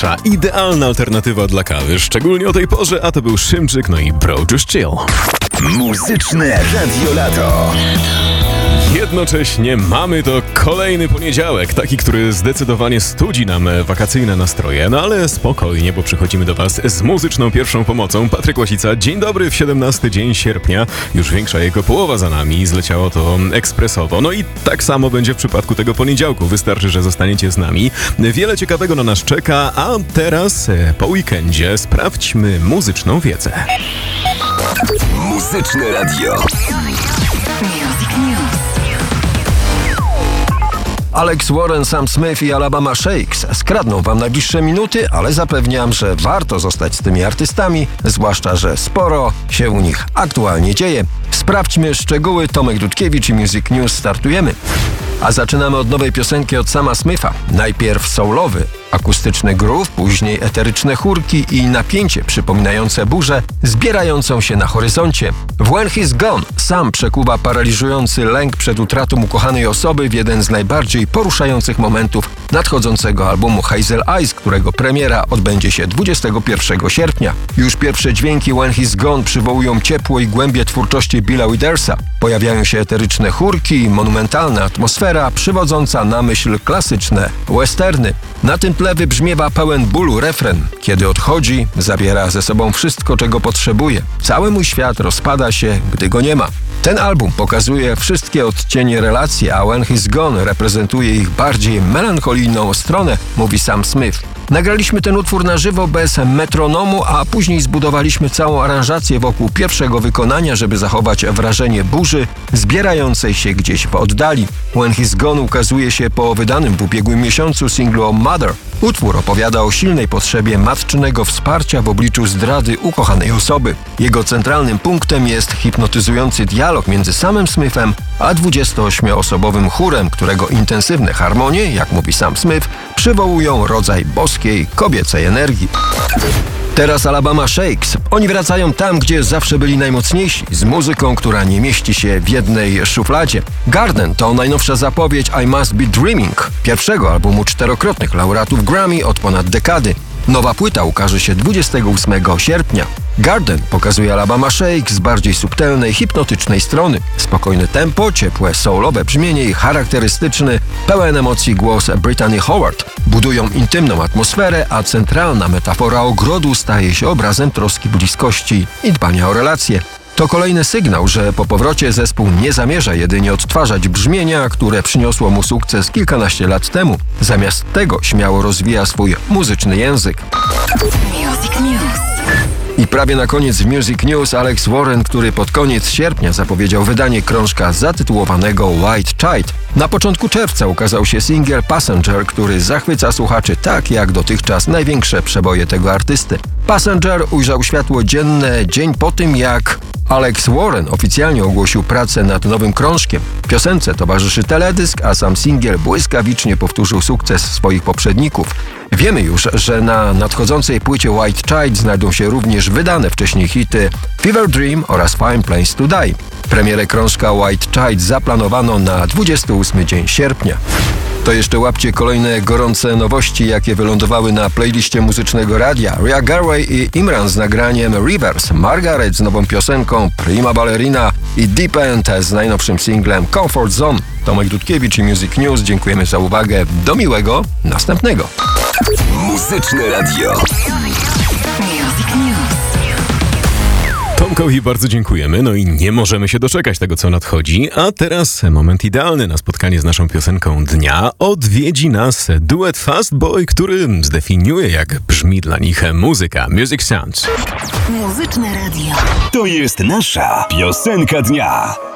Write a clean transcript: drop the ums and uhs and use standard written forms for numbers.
Nasza idealna alternatywa dla kawy, szczególnie o tej porze, a to był Szymczyk, no i Bro Just Chill. Muzyczne Radio Lato. Jednocześnie mamy to kolejny poniedziałek, taki, który zdecydowanie studzi nam wakacyjne nastroje, no ale spokojnie, bo przychodzimy do Was z muzyczną pierwszą pomocą. Patryk Łasica, dzień dobry w 17 dzień sierpnia, już większa jego połowa za nami, zleciało to ekspresowo, no i tak samo będzie w przypadku tego poniedziałku, wystarczy, że zostaniecie z nami. Wiele ciekawego na nas czeka, a teraz po weekendzie sprawdźmy muzyczną wiedzę. Muzyczne Radio. Music News. Alex Warren, Sam Smith i Alabama Shakes skradną wam najbliższe minuty, ale zapewniam, że warto zostać z tymi artystami, zwłaszcza, że sporo się u nich aktualnie dzieje. Sprawdźmy szczegóły. Tomek Dudkiewicz i Music News, startujemy. A zaczynamy od nowej piosenki od Sama Smitha. Najpierw soulowy, akustyczny groove, później eteryczne chórki i napięcie przypominające burzę zbierającą się na horyzoncie. W When He's Gone Sam przekuwa paraliżujący lęk przed utratą ukochanej osoby w jeden z najbardziej poruszających momentów nadchodzącego albumu Hazel Eyes, którego premiera odbędzie się 21 sierpnia. Już pierwsze dźwięki When He's Gone przywołują ciepło i głębie twórczości Billa Withersa. Pojawiają się eteryczne chórki, monumentalna atmosfera przywodząca na myśl klasyczne westerny. Na tym tle wybrzmiewa pełen bólu refren. Kiedy odchodzi, zabiera ze sobą wszystko, czego potrzebuje. Cały mój świat rozpada się, gdy go nie ma. Ten album pokazuje wszystkie odcienie relacji, a When He's Gone reprezentuje ich bardziej melancholijną stronę, mówi Sam Smith. Nagraliśmy ten utwór na żywo bez metronomu, a później zbudowaliśmy całą aranżację wokół pierwszego wykonania, żeby zachować wrażenie burzy zbierającej się gdzieś w oddali. When He's Gone ukazuje się po wydanym w ubiegłym miesiącu singlu o Mother. Utwór opowiada o silnej potrzebie matczynego wsparcia w obliczu zdrady ukochanej osoby. Jego centralnym punktem jest hipnotyzujący dialog między Samem Smithem a 28-osobowym chórem, którego intensywne harmonie, jak mówi Sam Smith, przywołują rodzaj boskiej, kobiecej energii. Teraz Alabama Shakes. Oni wracają tam, gdzie zawsze byli najmocniejsi, z muzyką, która nie mieści się w jednej szufladzie. Garden to najnowsza zapowiedź I Must Be Dreaming, pierwszego albumu 4-krotnych laureatów Grammy od ponad dekady. Nowa płyta ukaże się 28 sierpnia. Garden pokazuje Alabama Shakes z bardziej subtelnej, hipnotycznej strony. Spokojne tempo, ciepłe, soulowe brzmienie i charakterystyczny, pełen emocji głos Brittany Howard budują intymną atmosferę, a centralna metafora ogrodu staje się obrazem troski, bliskości i dbania o relacje. To kolejny sygnał, że po powrocie zespół nie zamierza jedynie odtwarzać brzmienia, które przyniosło mu sukces kilkanaście lat temu. Zamiast tego śmiało rozwija swój muzyczny język. Music News. I prawie na koniec w Music News Alex Warren, który pod koniec sierpnia zapowiedział wydanie krążka zatytułowanego White Child. Na początku czerwca ukazał się singiel Passenger, który zachwyca słuchaczy tak jak dotychczas największe przeboje tego artysty. Passenger ujrzał światło dzienne dzień po tym, jak Alex Warren oficjalnie ogłosił pracę nad nowym krążkiem. Piosence towarzyszy teledysk, a sam singiel błyskawicznie powtórzył sukces swoich poprzedników. Wiemy już, że na nadchodzącej płycie White Child znajdą się również wydane wcześniej hity Fever Dream oraz Fine Place to Die. Premierę krążka White Child zaplanowano na 28 dzień sierpnia. To jeszcze łapcie kolejne gorące nowości, jakie wylądowały na playliście muzycznego radia. Rhea Garway i Imran z nagraniem Rivers, Margaret z nową piosenką Prima Ballerina i Deep End z najnowszym singlem Comfort Zone. Tomek Dudkiewicz i Music News. Dziękujemy za uwagę. Do miłego następnego. Muzyczne Radio. Music News. Tomkowi bardzo dziękujemy, no i nie możemy się doczekać tego, co nadchodzi. A teraz moment idealny na spotkanie z naszą piosenką dnia. Odwiedzi nas duet Fast Boy, który zdefiniuje, jak brzmi dla nich muzyka. Music Sounds. Muzyczne Radio. To jest nasza piosenka dnia.